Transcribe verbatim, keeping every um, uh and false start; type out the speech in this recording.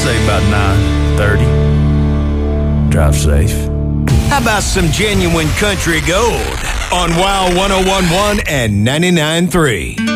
say about nine thirty. Drive safe. How about some genuine country gold on Wow one oh one point one and ninety-nine point three?